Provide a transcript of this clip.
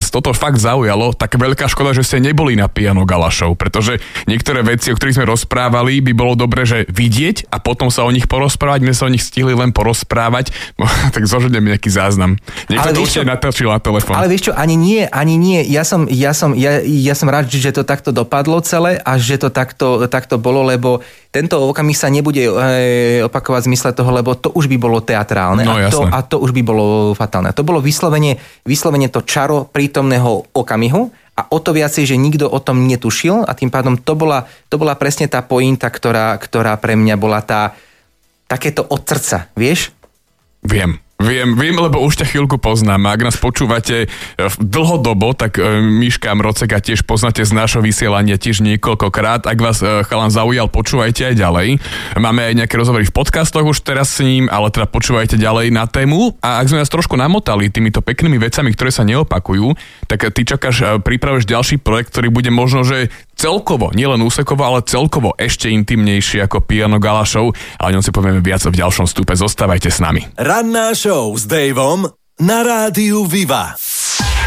vás toto fakt zaujalo, tak veľká škoda, že ste neboli na Piano Gala Show, pretože niektoré veci, o ktorých sme rozprávali, by bolo dobre, že vidieť a potom sa o nich porozprávať. My sa o nich stihli len porozprávať. Tak zožudnem nejaký záznam. Niekto to určite natočil na telefón. Ale vieš čo, ani nie. Ja som rád, že to takto dopadlo celé a že to takto bolo, lebo tento okamih sa nebude opakovať v zmysle toho, lebo to už by bolo teatrálne a to už by bolo fatálne. To bolo vyslovene to čaro prítomného okamihu a o to viacej, že nikto o tom netušil a tým pádom to bola presne tá pointa, ktorá pre mňa bola takéto od srdca, vieš? Viem, lebo už ťa chvíľku poznám. Ak nás počúvate dlhodobo, tak Miška Mroceka tiež poznáte z nášho vysielania tiež niekoľkokrát. Ak vás chalan zaujal, počúvajte aj ďalej. Máme aj nejaké rozhovory v podcastoch už teraz s ním, ale teda počúvajte ďalej na tému. A ak sme nás trošku namotali týmito peknými vecami, ktoré sa neopakujú, tak ty čakáš, pripravuješ ďalší projekt, ktorý bude možno, že celkovo, nielen úsekovo, ale celkovo ešte intimnejší ako Piano Gala Show. A o ňom si povieme viac v ďalšom vstupe. Zostávajte s nami. Ranná show s Daveom na rádiu Viva.